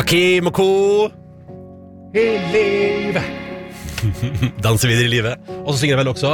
Hakim og Co. I livet. Danser videre i livet. Og så synger jeg vel også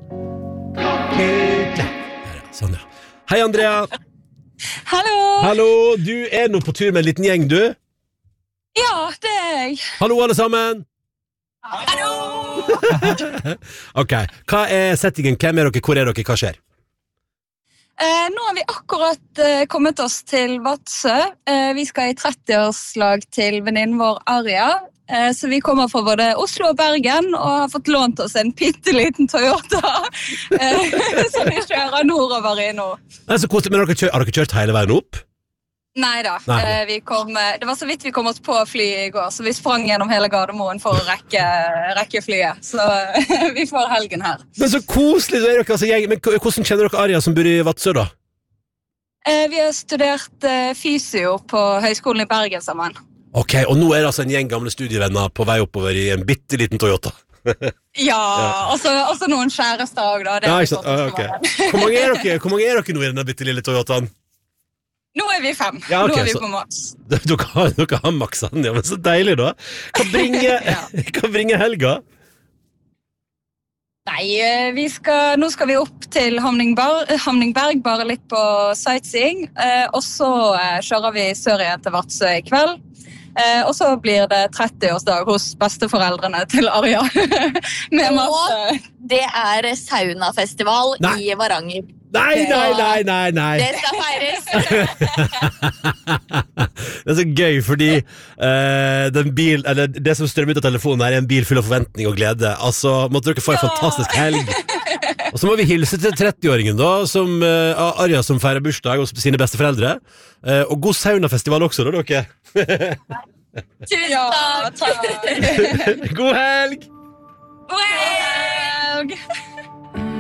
sånn, ja. Hei, Andrea. Hallo. Hallo, du nå på tur med en liten gjeng, du. Ja, det jeg. Hallo, alle sammen. Hallo. Ok, hva settingen? Hvem dere? Hvor dere? Hva skjer? Nå har vi akkurat kommet oss til Vadsø. Vi skal i 30-årslag til venninnen vår Arja. Så vi kommer fra både Oslo og Bergen og har fått lånt oss en pitteliten Toyota som vi kjører nordover i nå. Men har dere kjørt hele veien opp? Neida, det var så vidt vi kom oss på flyet i går, så vi sprang gjennom hele Gardermoen for å rekke flyet. Så vi får helgen her. Men så koselig, dere, altså, men hvordan kjenner dere Arja som bor i Vadsø da? Vi har studert fysio på Høgskolen i Bergen sammen. Ok, og nå det altså en gjeng gamle studievenner på vei oppover i en bitteliten Toyota. Ja, og så noen kjærester også da. Ja, ikke sant? Okay. Hvor mange dere nå i denne bittelille Toyotaen? Nå vi 5. Ja, okay, nå vi på maks. Dere har maksen, ja, men så deilig da. Hva bringer helga? Nei, nå skal vi opp til Hamningberg, bare litt på sightseeing. Og så kjører vi sør igjen til Vadsø i kveld. Og så blir det 30-årsdag hos besteforeldrene til Arja. Og det saunafestival i Varanger. Nei. Det skal feires. Det så gøy, fordi det som strømmer ut av telefonen her en bil full av forventning og glede. Altså, måtte dere få en fantastisk helg. Og så må vi hilse til 30-åringen da, som Arja som feirer bursdag hos sine besteforeldre. Og god saunafestival også da, dere. Tusen takk. God helg. God helg.